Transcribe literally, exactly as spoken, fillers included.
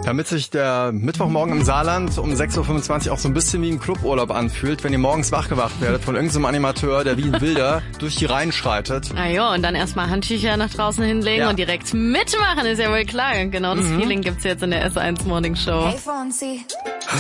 Damit sich der Mittwochmorgen im Saarland um sechs Uhr fünfundzwanzig auch so ein bisschen wie ein Cluburlaub anfühlt, wenn ihr morgens wachgewacht werdet von irgendeinem Animateur, der wie ein Wilder durch die Reihen schreitet. Ah ja, und dann erstmal Handtücher nach draußen hinlegen ja. und direkt mitmachen, ist ja wohl klar. Genau das mhm. Feeling gibt's jetzt in der S eins Morning Show. Hey Fonzie.